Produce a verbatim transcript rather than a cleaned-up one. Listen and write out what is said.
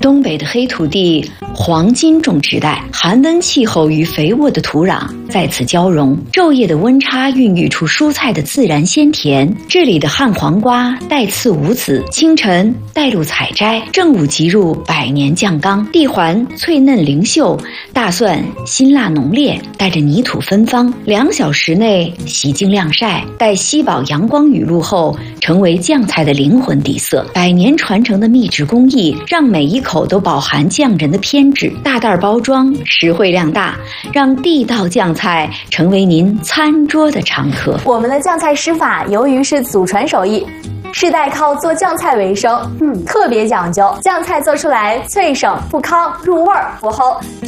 东北的黑土地黄金种植带，寒温气候与肥沃的土壤在此交融，昼夜的温差孕育出蔬菜的自然鲜甜。这里的旱黄瓜带刺无籽，清晨带路采摘，正午即入百年酱缸。地环脆嫩灵秀，大蒜辛辣浓烈，带着泥土芬芳。两小时内洗净晾晒，待吸饱阳光雨露后，成为酱菜的灵魂底色。百年传承的秘制工艺，让每一口都饱含匠人的偏执。大袋包装，实惠量大，让地道酱菜成为您餐桌的常客。 我们的酱菜师法由于是祖传手艺，世代靠做酱菜为生，嗯，特别讲究，酱菜做出来脆省不糠，入味儿不齁。